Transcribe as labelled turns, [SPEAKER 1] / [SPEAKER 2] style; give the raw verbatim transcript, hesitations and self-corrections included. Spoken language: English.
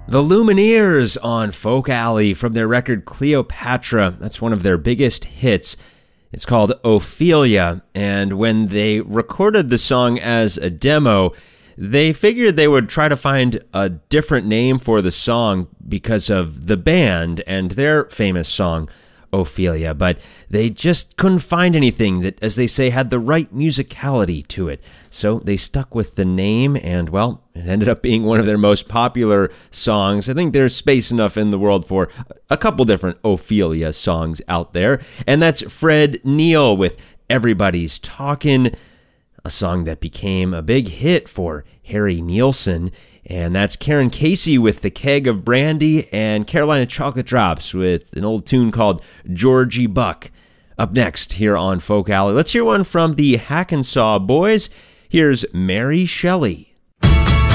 [SPEAKER 1] The Lumineers on Folk Alley from their record Cleopatra. That's one of their biggest hits. It's called Ophelia, and when they recorded the song as a demo, they figured they would try to find a different name for the song because of the band and their famous song, Ophelia, but they just couldn't find anything that, as they say, had the right musicality to it. So they stuck with the name, and, well, it ended up being one of their most popular songs. I think there's space enough in the world for a couple different Ophelia songs out there, and that's Fred Neil with Everybody's Talkin', a song that became a big hit for Harry Nilsson. And that's Karen Casey with The Keg of Brandy, and Carolina Chocolate Drops with an old tune called Georgie Buck. Up next here on Folk Alley, let's hear one from the Hack and Saw Boys. Here's Mary Shelley.